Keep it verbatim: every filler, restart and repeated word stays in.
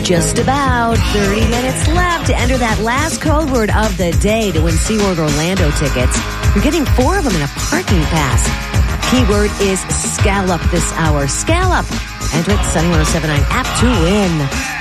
Just about thirty minutes left to enter that last code word of the day to win SeaWorld Orlando tickets. You're getting four of them in a parking pass. Keyword is scallop this hour. Scallop. Enter it, Sunny one oh seven point nine app to win.